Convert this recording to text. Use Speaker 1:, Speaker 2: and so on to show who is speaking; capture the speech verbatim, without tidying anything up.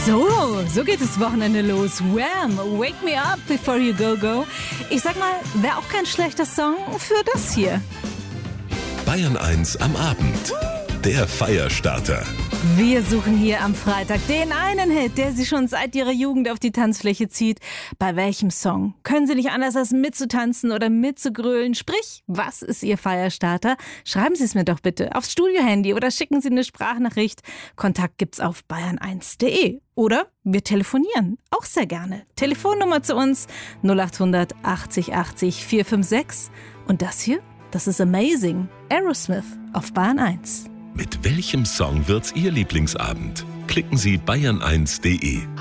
Speaker 1: So, so geht das Wochenende los. Wham! Wake me up before you go go. Ich sag mal, wäre auch kein schlechter Song für das hier.
Speaker 2: Bayern eins am Abend. Der Feierstarter.
Speaker 1: Wir suchen hier am Freitag den einen Hit, der Sie schon seit Ihrer Jugend auf die Tanzfläche zieht. Bei welchem Song können Sie nicht anders als mitzutanzen oder mitzugrölen? Sprich, was ist Ihr Feierstarter? Schreiben Sie es mir doch bitte aufs Studiohandy oder schicken Sie eine Sprachnachricht. Kontakt gibt's auf bayern eins punkt de. Oder wir telefonieren, auch sehr gerne. Telefonnummer zu uns null acht hundert achtzig achtzig vier fünf sechs. Und das hier, das ist Amazing. Aerosmith auf Bayern eins.
Speaker 2: Mit welchem Song wird's Ihr Lieblingsabend? Klicken Sie bayern eins punkt de.